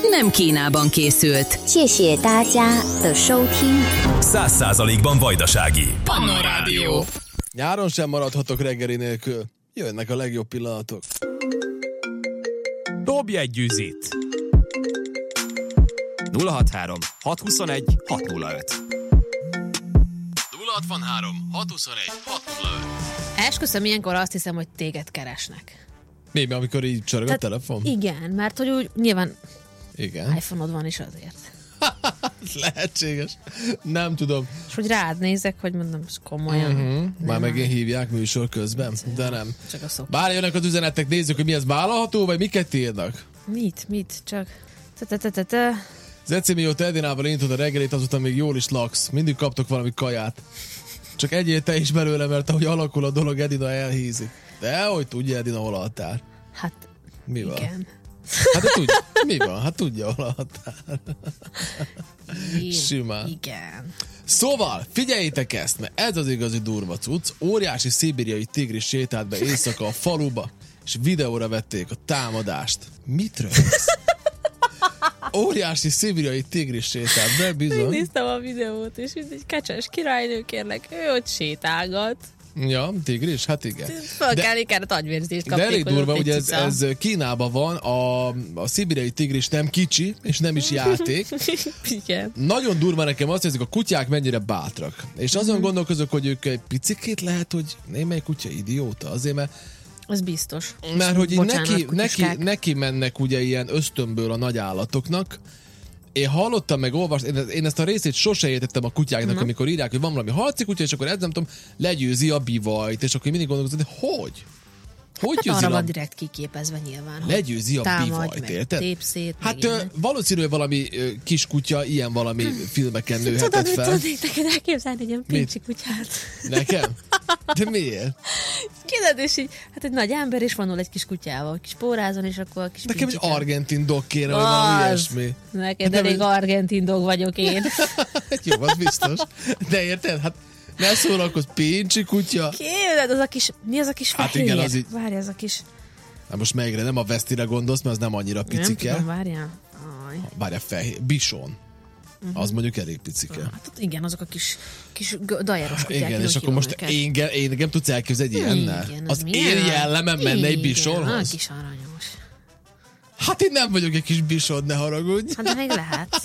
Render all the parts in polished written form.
nem Kínában készült. 谢谢大家的收听。 100%-ban vajdasági. Pannon Rádió. Nyáron sem maradhatok reggeli nélkül. Jönnek a legjobb pillanatok. Dobj egy gyűzit! 063 621 605 063 621 605. Esküszöm, ilyenkor azt hiszem, hogy téged keresnek. Mi, amikor így csörög a telefon? Igen, mert hogy úgy nyilván Igen. iPhone-od van is azért. Lehetséges. Nem tudom. És hogy rád nézek, hogy mondom, komolyan. Már megint hívják műsor közben, de nem. Csak a szok. Bár jönnek az üzenetek, nézzük, hogy mi ez vállalható, vagy miket írnak. Mit? Csak... Zeci, mióta Edinával indult a reggelit, azután még jól is laksz. Mindig kaptok valami kaját. Csak egyél te is belőle, mert ahogy alakul a dolog, Edina elhízik. De hogy tudja Edina, hol a határ? Hát, Mi van? igen. Hát tudja, mi van? Hát tudja, hol a határ. Simán. Igen. Szóval, figyeljétek ezt, mert ez az igazi durva cucc. Óriási szibériai tigris sétált be éjszaka a faluba, és videóra vették a támadást. Mit rögsz? Óriási szibériai tigris sétált be, bizony. Néztem a videót, és mint egy kecses királynő, kérlek, ő ott sétálgat. Ja, tigris? Hát igen. Föl kell agyvérzést kapték. De elég hogy durva, ott ugye egy cica. ez Kínában van, a szibériai tigris nem kicsi, és nem is játék. Igen. Nagyon durva nekem azt, hogy ezek a kutyák mennyire bátrak. És azon gondolkozok, hogy ők egy picikét lehet, hogy némelyik kutya idióta, azért, Az biztos. mert hogy így Bocsánat, neki mennek ugye ilyen ösztönből a nagy állatoknak. Én hallottam meg én ezt a részét sose értettem a kutyáknak, amikor írják, hogy van valami harci kutya, és akkor ez nem tudom, legyőzi a bivajt, és akkor mindig gondolkozom, hogy hogy? Hogy hát győzi arra a... van direkt kiképezve nyilván. Legyőzi a támadj, bivajt, meg érted? tépszét, Hát meg valószínűleg valami kis kutya ilyen valami filmeken nőhetett Tudod, fel. mit tudnék neked elképzelni egy ilyen pincsi kutyát? Nekem? De miért? Kérdez, és így, hát egy nagy ember, és vonul egy kis kutyával, kis pórázon, és akkor a kis Nekem egy pincsike. argentin dog kéne, vagy valami ilyesmi. Neked Nem elég egy- argentin dog vagyok én. Jó, az biztos. De érted? Hát ne szólalkozz, pincsi kutya. Képzeld, az a kis, mi az a kis Hát fehér? igen, az így- Várj, az a kis... Hát most melyikre? Nem a Vesztire gondolsz, mert az nem annyira Nem picike. tudom, várjál. Aj. Várjál, fehér. Bison. Az mondjuk elég picike. Hát igen, azok a kis dajeros kutyák. Igen, és akkor most én nem tudsz elképzelni egy ilyennel? Igen, Az milyen? én jellemem menne egy Igen, bisonhoz? kis aranyos. Hát én nem vagyok egy kis bison, ne haragudj. Hát de még lehet.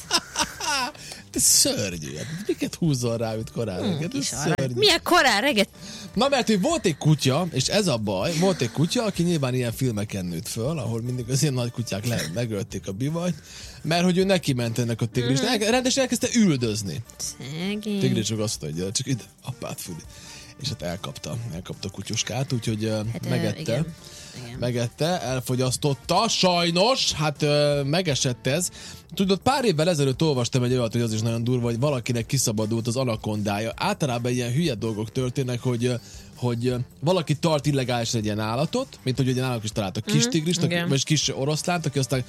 Te szörnyű. Miket húzzal rá őt korán reggel? Kis Ez arany. szörnyű. Milyen korán reggel? Na, mert hogy volt egy kutya, és ez a baj, volt egy kutya, aki nyilván ilyen filmeken nőtt föl, ahol mindig az ilyen nagy kutyák megölték a bivajt, mert hogy ő neki ment ennek a tigrisnek, rendesen elkezdte üldözni. Szegény. Tigris csak azt mondja, csak ide, apát füli. És hát elkapta a kutyuskát, úgyhogy megette. Igen. Megette, elfogyasztotta, sajnos, hát megesett ez. Tudod, pár évvel ezelőtt olvastam egy olyat, hogy az is nagyon durva, hogy valakinek kiszabadult az anakondája. Általában ilyen hülye dolgok történnek, hogy valaki tart illegálisan egy ilyen állatot, mint hogy egy állat is talált a kis tigrist, vagy kis oroszlánt, aki aztán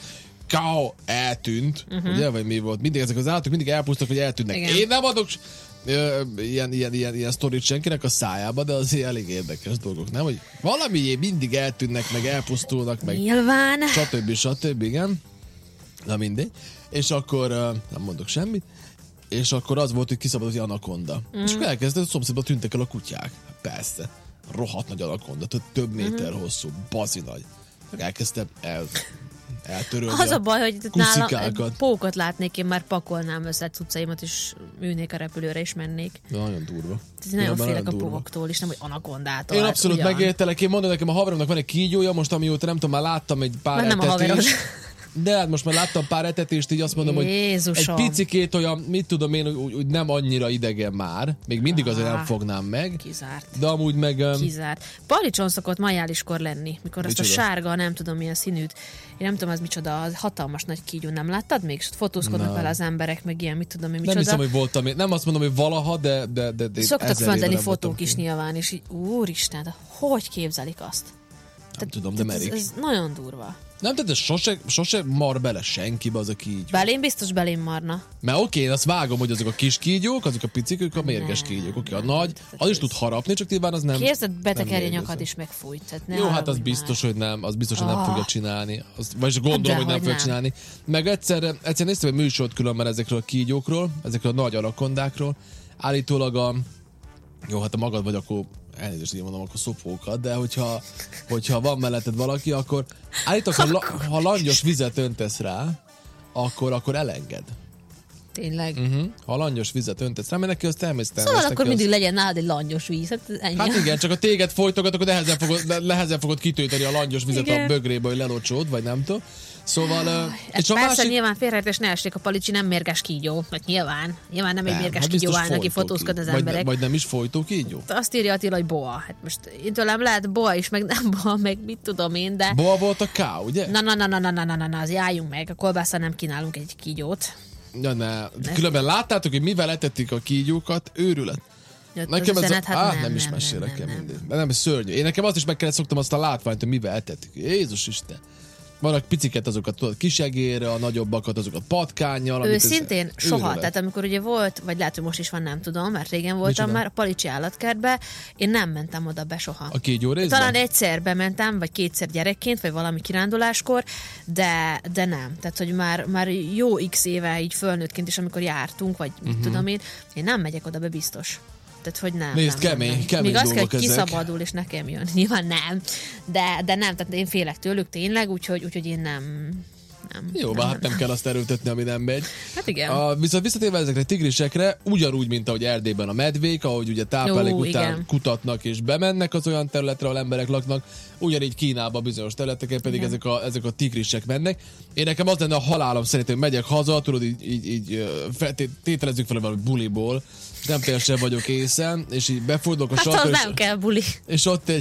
eltűnt, ugye, vagy mi volt. Mindig ezek az állatok mindig elpusztak, vagy eltűnnek. Igen. Én nem adok ilyen sztorit senkinek a szájába, de azért elég érdekes dolgok, nem? Hogy valami mindig eltűnnek, meg elpusztulnak, meg Nyilván. stb. Igen. Na mindegy. És akkor nem mondok semmit. És akkor az volt, hogy kiszabadult egy anakonda. És akkor elkezdett, a szomszédban tűntek el a kutyák. Persze. Rohadt nagy anakonda, több méter hosszú, bazi nagy. Meg elkezdtem eltörölni Az a baj, hogy nála kuszikákat. pókot látnék, én már pakolnám össze cuccaimat, és ülnék a repülőre, és mennék. Nagyon durva. Nagyon Nagyon félek a durva. pókoktól, és nem, hogy anakondától. Én hát abszolút ugyan. megértelek, én mondom nekem, a haveromnak van egy kígyója, most amióta nem tudom, már láttam egy pár Már nem a haverod. etetést. De hát most már láttam pár etetést, így azt mondom, Jézusom. hogy egy picikét olyan, mit tudom én, úgy nem annyira idegen már. Még mindig azért nem fognám meg. Kizárt. De amúgy meg... Kizárt. Palicson szokott majáliskor lenni, mikor azt Micsoda? a sárga, nem tudom milyen színűt. Én nem tudom, az micsoda, az hatalmas nagy kígyó, nem láttad még? És ott fotózkodnak vele az emberek, meg ilyen, mit tudom én, micsoda. Nem hiszem, hogy voltam, nem azt mondom, hogy valaha, de Szoktak 1000 éve földeni nem voltam fotók is kint. nyilván, és így, úristen, de hogy képzelik azt? Nem tudom, de merik. Ez nagyon durva. Nem, tehát ez sose mar bele senkibe az a kígyó. Belém biztos belém marna. Mert oké, én azt vágom, hogy azok a kis kígyók, azok a picik, ők a mérges kígyók. Oké, a nagy, az is tud harapni, csak nyilván az nem. Kérzed, betekerje nyakad is megfújt. Jó, hát az biztos, hogy nem. Az biztos, hogy nem fogja csinálni. Vagyis gondolom, hogy nem fogja csinálni. Meg egyszer néztem egy műsort különben ezekről a kígyókról, ezekről a nagy anakondákról. Állítólag jó, hát a magad vagy, akkor elnézést, így mondom, akkor szopókat, de hogyha van melletted valaki, akkor állítólag, ha langyos vizet öntesz rá, akkor elenged. Tényleg. Ha langyos vizet öntesz rá, mert neki az természetesen. Szóval akkor mindig legyen nálad egy langyos víz. Hát igen, csak a téged folytogat, akkor nehezen fogod kitölteni a langyos vizet a bögrébe, hogy lelocsód, vagy nem tudom. Szóval... és persze nyilván félreértés ne essék, a Palicsi nem mérges kígyó. Mert nyilván nem egy mérges kígyó áll, aki fotózkod az emberek. Vagy nem is folytó kígyó? Azt írja Attila, hogy boa. Hát most én tőlem lehet boa is, meg nem boa, meg mit tudom én, de... Boa volt a K, ugye? Na, az álljunk meg. A kolbásszal nem kínálunk egy kígyót. Ja, ne. Különben láttátok, hogy mivel etették a kígyókat? Őrület. Nekem ez nem is mesélek el mindig. Nem, szörnyű. Én nekem azt is meg kellett szoktam azt a látványt, hogy mivel etetik. Jézus Isten. Vannak piciket azokat, tudod, kisegérre, a nagyobbakat azokat patkánnyal. Őszintén soha. Tehát amikor ugye volt, vagy lehet, hogy most is van, nem tudom, mert régen voltam már a Palicsi állatkertbe, én nem mentem oda be soha. A kígyó részben? Talán egyszer bementem, vagy kétszer gyerekként, vagy valami kiránduláskor, de nem. Tehát, hogy már jó x éve így fölnőttként is, amikor jártunk, vagy mit tudom én nem megyek oda be biztos. Tehát, hogy nem. Nézd, kemény még azt kell, hogy kiszabadul, és nekem jön. Nyilván nem. De nem, tehát én félek tőlük tényleg, úgyhogy én nem. Jó, hát nem kell azt erőltetni, ami nem megy. Hát igen. Viszont visszatérve ezekre a tigrisekre, ugyanúgy, mint ahogy Erdélyben a medvék, ahogy ugye táplálék után igen. kutatnak és bemennek az olyan területre, ahol emberek laknak, ugyanígy Kínában bizonyos területeken pedig ezek a tigrisek mennek. Én nekem az lenne a halálom szerintem, hogy megyek haza, tudod, így tételezzük fel valami buliból, nem teljesen vagyok észen, és így befordulok a sarkra. Hát nem kell buli. És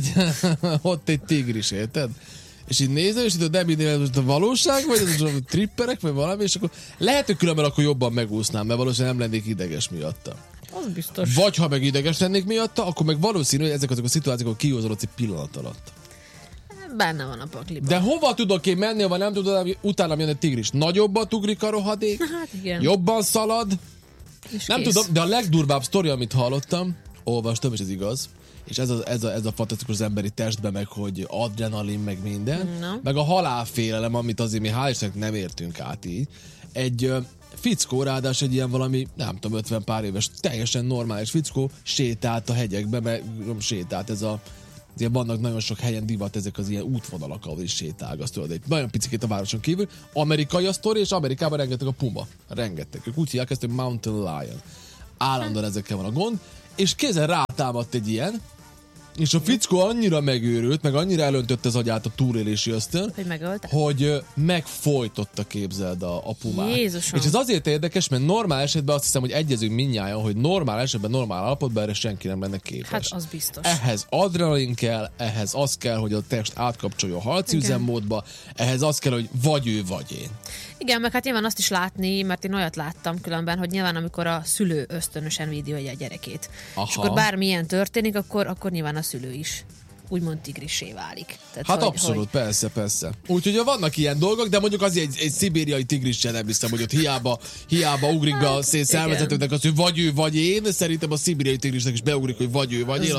ott egy tigris, érted? És így nézem, és itt nem idén most a valóság, vagy ez a tripperek, vagy valami, és akkor lehet, hogy különben akkor jobban megúsznám, mert valószínűleg nem lennék ideges miatta. Az biztos. Vagy ha meg ideges lennék miatta, akkor meg valószínű, hogy ezek azok a szituációk, ahol kihozolodsz egy pillanat alatt. Benne van a pakliban. De hova tudok én menni, ha nem tudod, utána jön egy tigris? Nagyobbat ugrik a rohadék? Hát igen. Jobban szalad? És nem kész. tudom, de a legdurvább sztori, amit hallottam, olvastam, és ez igaz, és ez a fantasztikus az emberi testben, meg hogy adrenalin, meg minden, meg a halálfélelem, amit azért mi hál' Istennek nem értünk át így. Egy fickó, ráadásul egy ilyen valami, nem tudom, 50 pár éves, teljesen normális fickó, sétált a hegyekbe, mert sétált ugye vannak nagyon sok helyen divat ezek az ilyen útvonalak, ahol is sétálgatsz, tudod, egy nagyon picikét a városon kívül. Amerikai a sztori, és Amerikában rengeteg a puma. Rengeteg. Ők úgy hívják ezt, hogy Mountain Lion. Állandóan ezekkel van a gond, és kézen rátámadt egy ilyen, és a fickó annyira megőrült, meg annyira elöntötte az agyát a túlélési ösztön, hogy megfojtotta, képzeld a pumát. Jézusom. És ez azért érdekes, mert normál esetben azt hiszem, hogy egyezünk mindnyájan, hogy normál esetben, normál állapotban erre senki nem lenne képes. Hát az biztos. Ehhez adrenalin kell, ehhez az kell, hogy a test átkapcsolja a harci üzemmódba, ehhez az kell, hogy vagy ő, vagy én. Igen, meg hát nyilván azt is látni, mert én olyat láttam különben, hogy nyilván amikor a szülő ösztönösen védi a gyerekét. Aha. És akkor bármilyen történik, akkor nyilván a szülő is úgymond tigrissé válik. Tehát, hát abszolút, persze. Úgyhogy vannak ilyen dolgok, de mondjuk azért egy szibériai tigrissel nem hiszem, hogy ott hiába ugrik be a szervezetünknek az, hogy vagy ő, vagy én, szerintem a szibériai tigrisnek is beugrik, hogy vagy ő, vagy én,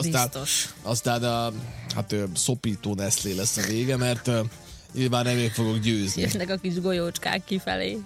aztán szopító Nestlé lesz a vége, mert nyilván nem én fogok győzni. Jönnek a kis golyócskák kifelé.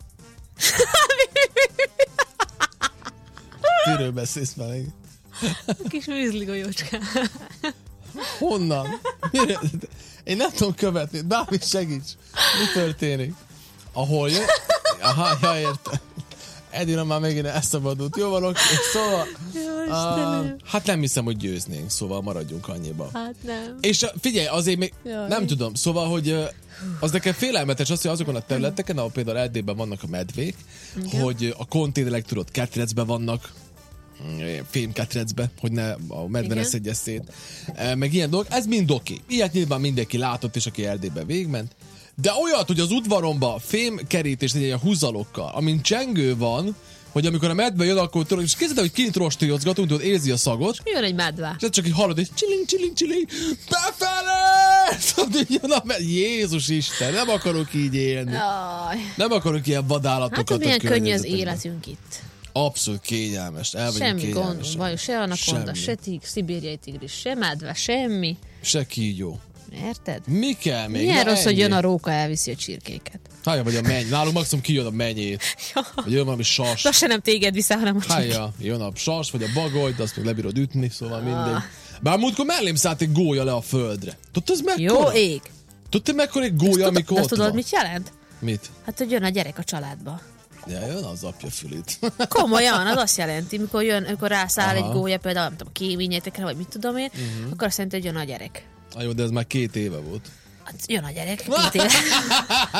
Miről beszélsz már? A kis műzli golyócskák. Honnan? Mire? Én nem tudom követni. Dávid, segíts! Mi történik? Ahol jön? Aha, ja, értem. Edina már megint elszabadult. Jó van, oké. Szóval... hát nem hiszem, hogy győznénk, szóval maradjunk annyiba. Hát nem. És figyelj, azért még... Nem tudom, szóval, hogy... Az nekem félelmetes az, hogy azokon a területeken, ahol például Erdélyben vannak a medvék, hogy a konténerek, tudod, ketrecben vannak, fémketrecbe, hogy ne a medve ne szedje szét. Meg ilyen dolgok, ez mind oké. Ilyet nyilván mindenki látott, és aki Erdélyben végigment. De olyat, hogy az udvaromba fémkerítés egy ilyen húzalokkal, amin csengő van, hogy amikor a medve jön, akkor tudod, és kézzed, hogy kint rostózgatunk, tudod, érzi a szagot. Mi van egy medve? És csak így hallod, hogy csiling, befelé! Persze, hogy jön a Jézus Isten, nem akarok így élni. Jaj. Nem akarok ilyen vadállatokat Hát, a milyen könnyű az környezetemben. életünk itt. Abszolút kényelmes. El vagyunk Semmi kényelmesen. gondunk, vagy se anakonda, Semmi. se szibériai tigris, se medve, semmi. Se kígyó. Érted? Mi kell még? Milyen Na, rossz, hogy ennyi. jön a róka, elviszi a csirkéket. Hája, vagy a menny. Nálunk maximum kijön a mennyét. Ja. Vagy jön valami sas. De se nem téged vissza, hanem a csirkét. Hája, jön a sas, vagy a bagoly, de azt meg lebírod ütni, szóval mindegy. Bár múltkor mellém szállt egy gólya le a földre. Tudod, ez mekkora? Jó ég. Tudod, mekkora egy gólya, amikor De ott tudod, van? mit jelent? Mit? Hát, hogy jön a gyerek a családba. Ja, jön az apja fülét. Komolyan, az azt jelenti, amikor rászáll Aha. egy gólya, például nem tudom, kéményetekre, vagy mit tudom én, akkor azt jelenti, hogy jön a gyerek. Jó, de ez már 2 éve volt. Hát jön a gyerek, 2 éve.